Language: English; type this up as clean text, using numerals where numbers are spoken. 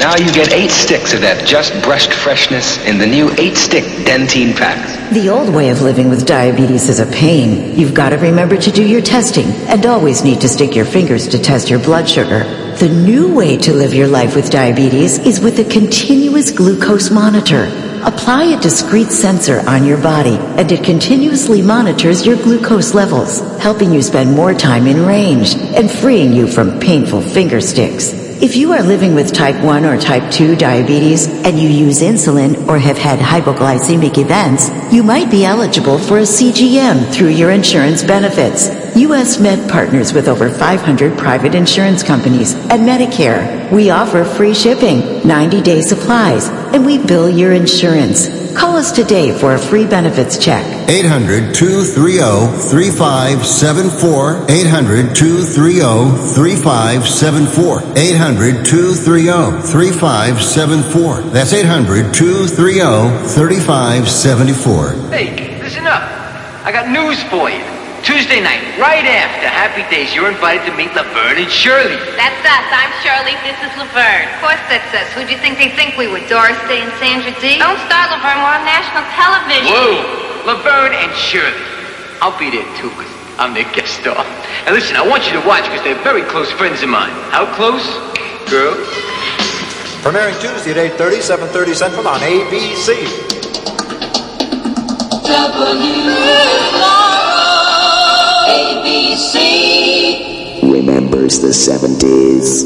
Now you get 8 sticks of that just brushed freshness in the new 8-stick Dentyne packs. The old way of living with diabetes is a pain. You've got to remember to do your testing and always need to stick your fingers to test your blood sugar. The new way to live your life with diabetes is with a continuous glucose monitor. Apply a discrete sensor on your body, and it continuously monitors your glucose levels, helping you spend more time in range and freeing you from painful finger sticks. If you are living with type 1 or type 2 diabetes and you use insulin or have had hypoglycemic events, you might be eligible for a CGM through your insurance benefits. U.S. Med partners with over 500 private insurance companies and Medicare. We offer free shipping, 90-day supplies, and we bill your insurance. Call us today for a free benefits check. 800-230-3574. 800-230-3574. 800-230-3574. That's 800-230-3574. Hey, listen up. I got news for you. Tuesday night, right after Happy Days, you're invited to meet Laverne and Shirley. That's us. I'm Shirley. This is Laverne. Of course that's us. Who do you think they think we were? Doris Day and Sandra Dee? Don't start, Laverne. We're on national television. Whoa! Laverne and Shirley. I'll be there too, because I'm their guest star. And listen, I want you to watch, because they're very close friends of mine. How close? Girls? Premiering Tuesday at 8:30, 7:30 Central on ABC. ABC remembers the 70s.